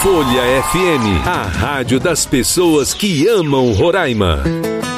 Folha FM, a rádio das pessoas que amam Roraima.